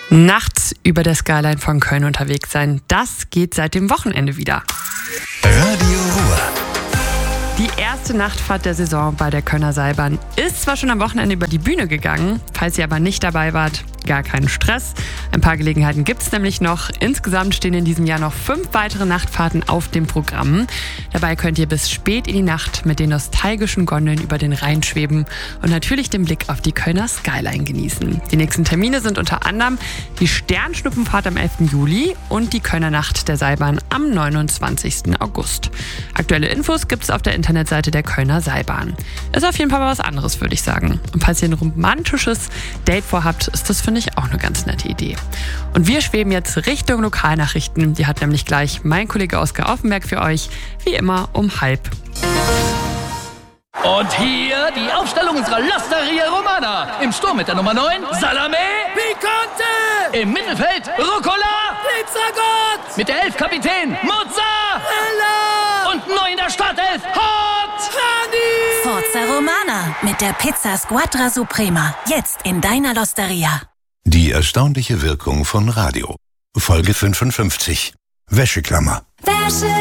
Nachts über der Skyline von Köln unterwegs sein, das geht seit dem Wochenende wieder. Radio Ruhr. Die erste Nachtfahrt der Saison bei der Kölner Seilbahn ist zwar schon am Wochenende über die Bühne gegangen, falls ihr aber nicht dabei wart, gar keinen Stress. Ein paar Gelegenheiten gibt es nämlich noch. Insgesamt stehen in diesem Jahr noch 5 weitere Nachtfahrten auf dem Programm. Dabei könnt ihr bis spät in die Nacht mit den nostalgischen Gondeln über den Rhein schweben und natürlich den Blick auf die Kölner Skyline genießen. Die nächsten Termine sind unter anderem die Sternschnuppenfahrt am 11. Juli und die Kölner Nacht der Seilbahn am 29. August. Aktuelle Infos gibt es auf der Internetseite der Kölner Seilbahn. Ist auf jeden Fall was anderes, würde ich sagen. Und falls ihr ein romantisches Date vorhabt, ist das, finde ich, auch eine ganz nette Idee. Und wir schweben jetzt Richtung Lokalnachrichten. Die hat nämlich gleich mein Kollege Oskar Offenberg für euch, wie immer um 12:30. Und hier die Aufstellung unserer L'Osteria Romana. Im Sturm mit der Nummer 9, Salame Picante! Im Mittelfeld, Rucola Pizzagott! Mit der 11 Kapitän, Mozzarella! Und neu in der Startelf, Hot Honey! Forza Romana mit der Pizza Squadra Suprema. Jetzt in deiner L'Osteria. Die erstaunliche Wirkung von Radio. Folge 55. Wäscheklammer.